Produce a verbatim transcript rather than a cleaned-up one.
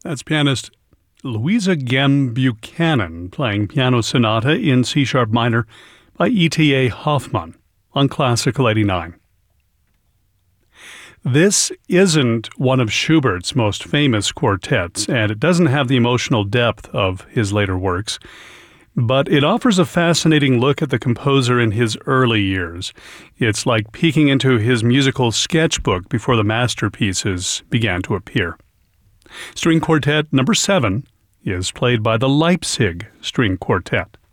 That's pianist Louisa Gem Buchanan playing Piano Sonata in C-sharp minor by E T A Hoffmann on Classical eighty-nine. This isn't one of Schubert's most famous quartets, and it doesn't have the emotional depth of his later works, but it offers a fascinating look at the composer in his early years. It's like peeking into his musical sketchbook before the masterpieces began to appear. String Quartet number seven is played by the Leipzig String Quartet.